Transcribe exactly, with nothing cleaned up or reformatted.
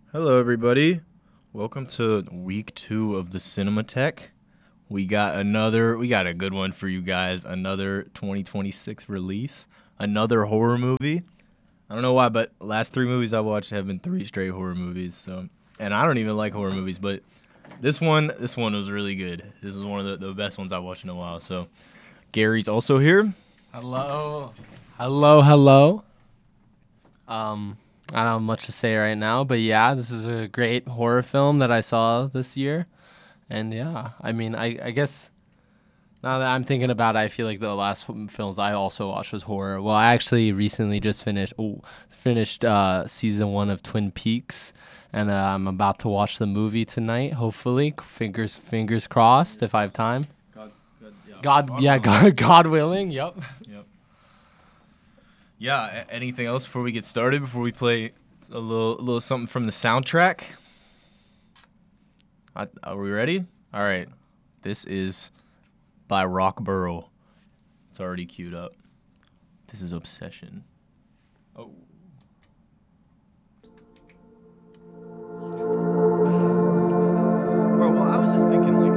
Hello, everybody. Welcome to week two of the Cinematheque. We got another, we got a good one for you guys. Another twenty twenty-six release, another horror movie. I don't know why, but last three movies I watched have been three straight horror movies. So, and I don't even like horror movies, but this one, this one was really good. This is one of the, the best ones I've watched in a while. So, Gary's also here. Hello. Hello, hello. Um, I don't have much to say right now, but yeah, this is a great horror film that I saw this year. And yeah, I mean, I, I guess now that I'm thinking about it, I feel like the last films I also watched was horror. Well, I actually recently just finished oh, finished uh, season one of Twin Peaks, and uh, I'm about to watch the movie tonight, hopefully. Fingers fingers crossed if I have time. God, God, yeah, God, yeah, God, God willing, yep. Yep. Yeah. a- Anything else before we get started? Before we play a little, a little something from the soundtrack. I, are we ready? All right. This is by Rockborough. It's already queued up. This is Obsession. Oh.